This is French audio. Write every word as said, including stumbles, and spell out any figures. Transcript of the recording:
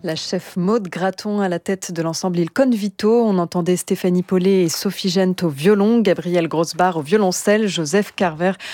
La chef Maude Graton à la tête de l'ensemble Il Convito. On entendait Stéphanie Paulet et Sophie Gent au violon, Gabriel Grossbach au violoncelle, Joseph Carver